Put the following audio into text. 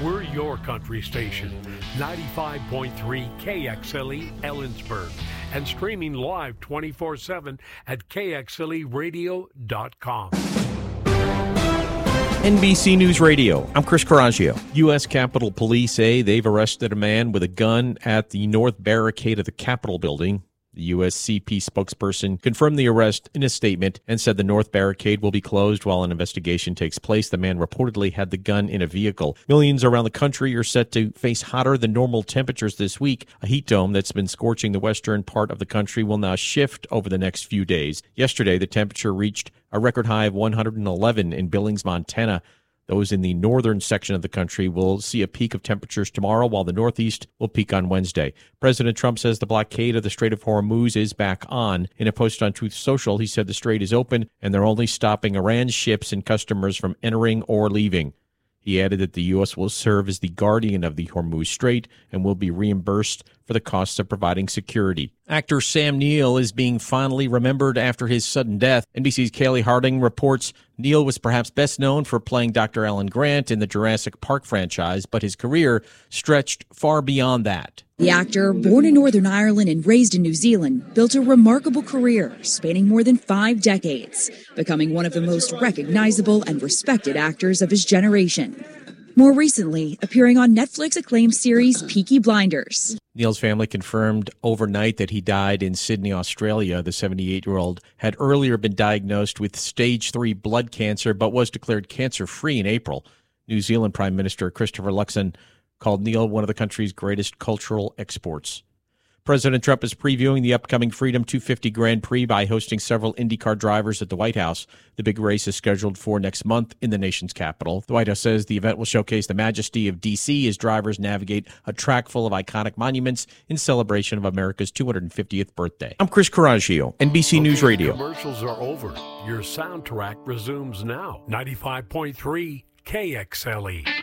We're your country station, 95.3 KXLE Ellensburg, and streaming live 24/7 at KXLEradio.com. NBC News Radio, I'm Chris Coraggio. U.S. Capitol Police say they've arrested a man with a gun at the north barricade of the Capitol building. The USCP spokesperson confirmed the arrest in a statement and said the north barricade will be closed while an investigation takes place. The man reportedly had the gun in a vehicle. Millions around the country are set to face hotter than normal temperatures this week. A heat dome that's been scorching the western part of the country will now shift over the next few days. Yesterday, the temperature reached a record high of 111 in Billings, Montana. Those in the northern section of the country will see a peak of temperatures tomorrow, while the Northeast will peak on Wednesday. President Trump says the blockade of the Strait of Hormuz is back on. In a post on Truth Social, he said the strait is open and they're only stopping Iran's ships and customers from entering or leaving. He added that the U.S. will serve as the guardian of the Hormuz Strait and will be reimbursed for the costs of providing security. Actor Sam Neill is being fondly remembered after his sudden death. NBC's Kaylee Harding reports Neill was perhaps best known for playing Dr. Alan Grant in the Jurassic Park franchise, but his career stretched far beyond that. The actor, born in Northern Ireland and raised in New Zealand, built a remarkable career spanning more than 5 decades, becoming one of the most recognizable and respected actors of his generation. More recently, appearing on Netflix acclaimed series Peaky Blinders. Neil's family confirmed overnight that he died in Sydney, Australia. The 78-year-old had earlier been diagnosed with stage 3 blood cancer, but was declared cancer-free in April. New Zealand Prime Minister Christopher Luxon called Neil one of the country's greatest cultural exports. President Trump is previewing the upcoming Freedom 250 Grand Prix by hosting several IndyCar drivers at the White House. The big race is scheduled for next month in the nation's capital. The White House says the event will showcase the majesty of D.C. as drivers navigate a track full of iconic monuments in celebration of America's 250th birthday. I'm Chris Coraggio, NBC News Radio. Commercials are over. Your soundtrack resumes now. 95.3 KXLE.